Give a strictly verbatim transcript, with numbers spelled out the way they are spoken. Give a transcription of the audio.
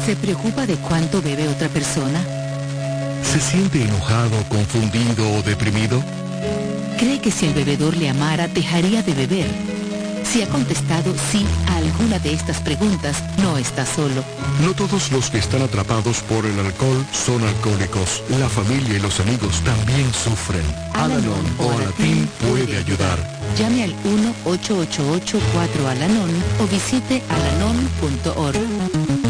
¿Se preocupa de cuánto bebe otra persona? ¿Se siente enojado, confundido o deprimido? ¿Cree que si el bebedor le amara, dejaría de beber? Si ha contestado sí a alguna de estas preguntas, no está solo. No todos los que están atrapados por el alcohol son alcohólicos. La familia y los amigos también sufren. Al-Anon o Alatín puede ayudar. Llame al uno ocho ocho ocho cuatro Al-Anon o visite alanon punto org.